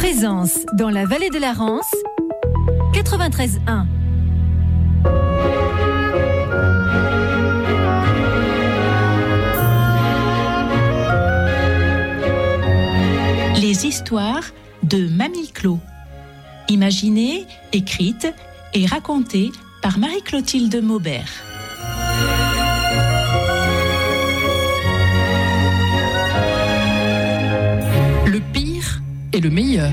Présence dans la vallée de la Rance, 93.1. Les histoires de Mamie Clo. Imaginées, écrites et racontées par Marie-Clotilde Maubert. Le pire et le meilleur.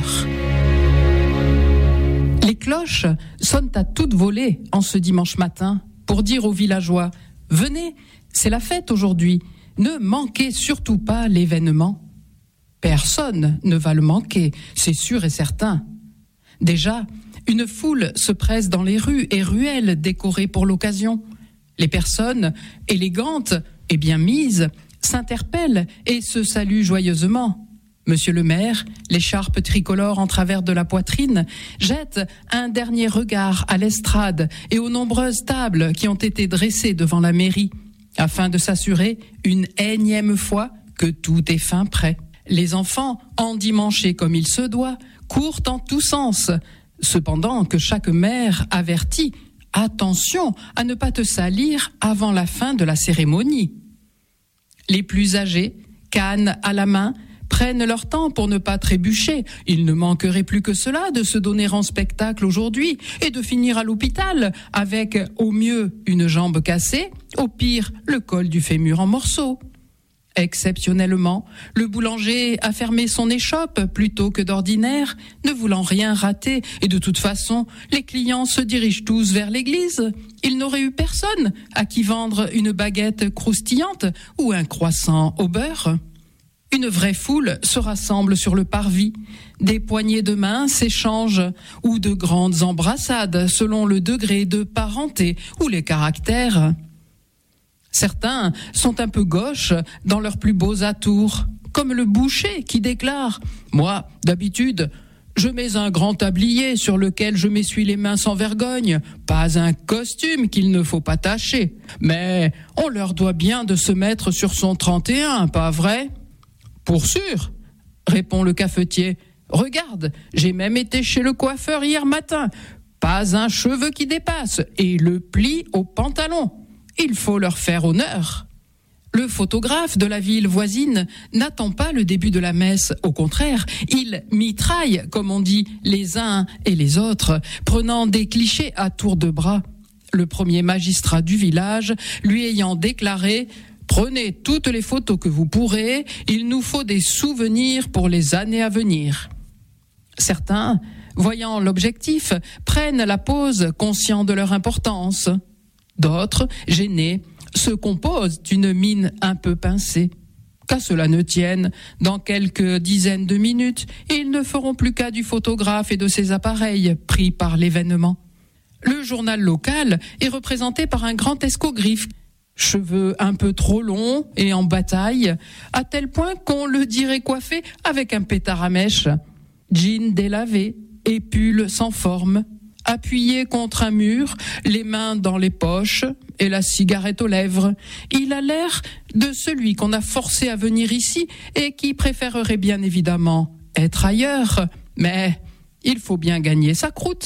Les cloches sonnent à toute volée en ce dimanche matin pour dire aux villageois « Venez, c'est la fête aujourd'hui, ne manquez surtout pas l'événement ». Personne ne va le manquer, c'est sûr et certain. Déjà, une foule se presse dans les rues et ruelles décorées pour l'occasion. Les personnes, élégantes et bien mises, s'interpellent et se saluent joyeusement. Monsieur le maire, l'écharpe tricolore en travers de la poitrine, jette un dernier regard à l'estrade et aux nombreuses tables qui ont été dressées devant la mairie, afin de s'assurer une énième fois que tout est fin prêt. Les enfants, endimanchés comme il se doit, courent en tous sens, cependant que chaque mère avertit « Attention à ne pas te salir avant la fin de la cérémonie ». Les plus âgés, canne à la main, prennent leur temps pour ne pas trébucher. Il ne manquerait plus que cela de se donner en spectacle aujourd'hui et de finir à l'hôpital avec au mieux une jambe cassée, au pire le col du fémur en morceaux. Exceptionnellement, le boulanger a fermé son échoppe plus tôt que d'ordinaire, ne voulant rien rater, et de toute façon, les clients se dirigent tous vers l'église. Il n'aurait eu personne à qui vendre une baguette croustillante ou un croissant au beurre. Une vraie foule se rassemble sur le parvis. Des poignées de main s'échangent ou de grandes embrassades selon le degré de parenté ou les caractères. Certains sont un peu gauches dans leurs plus beaux atours, comme le boucher qui déclare « Moi, d'habitude, je mets un grand tablier sur lequel je m'essuie les mains sans vergogne, pas un costume qu'il ne faut pas tacher. Mais on leur doit bien de se mettre sur son 31, pas vrai ?» « Pour sûr, répond le cafetier. Regarde, j'ai même été chez le coiffeur hier matin. Pas un cheveu qui dépasse et le pli au pantalon. Il faut leur faire honneur. » Le photographe de la ville voisine n'attend pas le début de la messe. Au contraire, il mitraille, comme on dit, les uns et les autres, prenant des clichés à tour de bras. Le premier magistrat du village lui ayant déclaré « Prenez toutes les photos que vous pourrez, il nous faut des souvenirs pour les années à venir. » Certains, voyant l'objectif, prennent la pose conscients de leur importance. D'autres, gênés, se composent d'une mine un peu pincée. Qu'à cela ne tienne, dans quelques dizaines de minutes, ils ne feront plus cas du photographe et de ses appareils pris par l'événement. Le journal local est représenté par un grand escogriffe, cheveux un peu trop longs et en bataille, à tel point qu'on le dirait coiffé avec un pétard à mèche. Jean délavé et pull sans forme, appuyé contre un mur, les mains dans les poches et la cigarette aux lèvres. Il a l'air de celui qu'on a forcé à venir ici et qui préférerait bien évidemment être ailleurs. Mais il faut bien gagner sa croûte.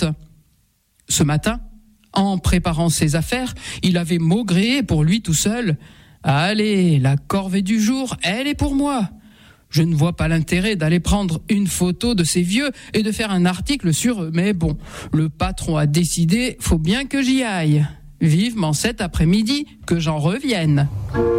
Ce matin, en préparant ses affaires, il avait maugré pour lui tout seul. « Allez, la corvée du jour, elle est pour moi. Je ne vois pas l'intérêt d'aller prendre une photo de ces vieux et de faire un article sur eux. Mais bon, le patron a décidé, faut bien que j'y aille. Vivement cet après-midi que j'en revienne. »